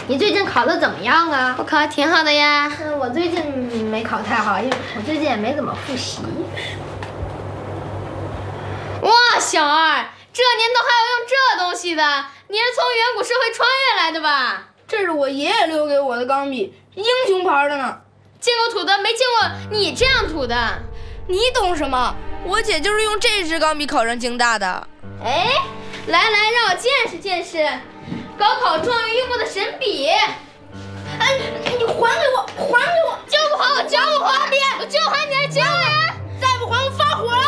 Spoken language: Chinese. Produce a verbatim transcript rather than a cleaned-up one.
你最近考得怎么样啊？ 我考得挺好的呀。 嗯，我最近没考太好，因为我最近也没怎么复习。 哇，小二，这年头还有用这东西的？你是从远古社会穿越来的吧？ 这是我爷爷留给我的钢笔，英雄牌的呢。 见过土的，没见过你这样土的。 你懂什么？我姐就是用这支钢笔考上京大的。 哎，来来，让我见识见识高考状元用过的神笔。 哎，你还给我，还给我！ 教不还我，教不还别，我就喊你来教人。 再不还我发火了！